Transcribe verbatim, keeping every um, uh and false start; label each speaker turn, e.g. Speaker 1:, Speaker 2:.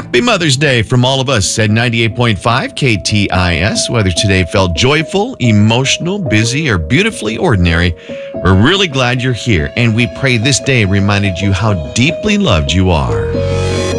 Speaker 1: Happy Mother's Day from all of us at ninety-eight point five K T I S. Whether today felt joyful, emotional, busy, or beautifully ordinary, we're really glad you're here, and we pray this day reminded you how deeply loved you are.